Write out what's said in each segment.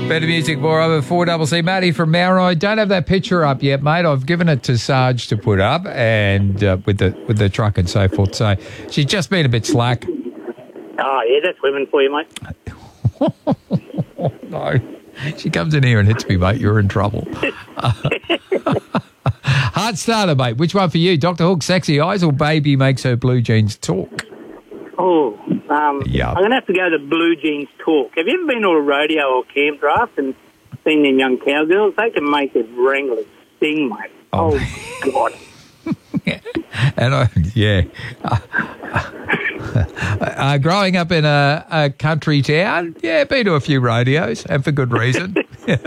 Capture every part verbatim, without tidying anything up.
Better music, more over four double C. Matty from Mount. Don't have that picture up yet, mate. I've given it to Sarge to put up, and uh, with the with the truck and so forth. So she's just been a bit slack. Oh, yeah, that's women for you, mate. No, she comes in here and hits me, mate. You're in trouble. Hard starter, mate. Which one for you? Doctor Hook, Sexy Eyes, or Baby Makes Her Blue Jeans Talk? Oh, um, Yeah. I'm going to have to go to Blue Jeans Talk. Have you ever been to a rodeo or camp draft and seen them young cowgirls? They can make the wranglers sing, mate. Oh, Oh, God. And I, yeah. Uh, growing up in a, a country town, yeah, been to a few rodeos, and for good reason.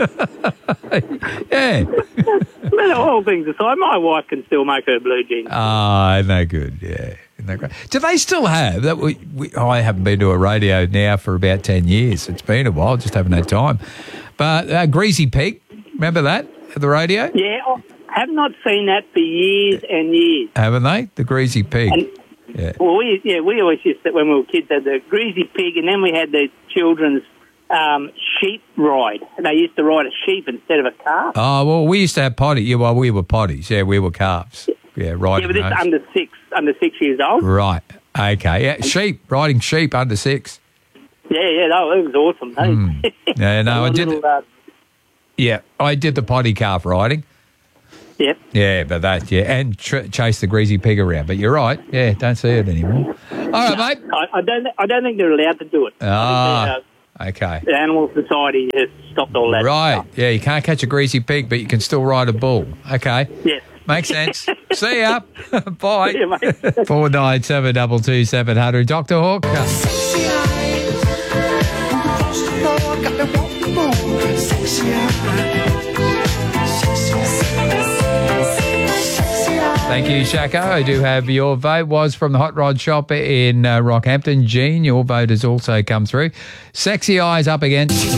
Yeah. But all things aside, my wife can still make her blue jeans. Ah, no good, yeah. Isn't that great? Do they still have that? We, we, I haven't been to a rodeo now for about ten years. It's been a while, just haven't had time. But uh, Greasy Pig, remember that at the rodeo? Yeah, I have not seen that for years and years. Haven't they? The Greasy Pig. And, yeah. Well, we, yeah, we always used to, when we were kids, had the Greasy Pig, and then we had the children's um, sheep ride. They used to ride a sheep instead of a calf. Oh, well, we used to have potty. Yeah, well, we were potties. Yeah, we were calves. Yeah, riding Yeah, but it's those. under six, under six years old. Right. Okay. Yeah, sheep, riding sheep under six. Yeah, yeah, that it was awesome. Hey? Mm. Yeah, no, I did. Little, uh, Yeah, I did the potty calf riding. Yep. Yeah, but that, yeah, and tr- chase the Greasy Pig around. But you're right. Yeah, don't see it anymore. All right, mate. I, I don't. I don't think they're allowed to do it. Ah, I think, uh, okay. the Animal Society has stopped all that. Right. stuff. Yeah, you can't catch a Greasy Pig, but you can still ride a bull. Okay. Yes. Makes sense. See ya. Bye. See ya, mate. Four nine seven double two seven hundred. Doctor Hook. Sexy eyes, across the floor, got me wanting more. Sexy eyes, sexy eyes, sexy eyes. Thank you, Shako. I do have your vote. Was from the Hot Rod Shop in uh, Rockhampton. Jean, your vote has also come through. Sexy Eyes up against